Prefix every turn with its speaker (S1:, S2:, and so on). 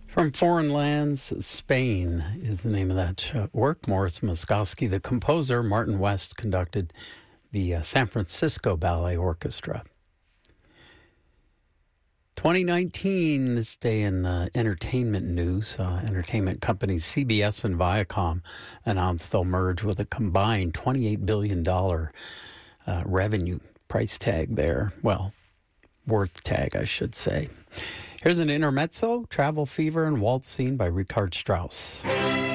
S1: From Foreign Lands, Spain is the name of that work. Morris Moskowski, the composer. Martin West conducted the San Francisco Ballet Orchestra. 2019, this day in entertainment news. Entertainment companies CBS and Viacom announced they'll merge with a combined $28 billion revenue price tag there. Well, worth tag, I should say. Here's an intermezzo, Travel Fever and Waltz Scene by Richard Strauss.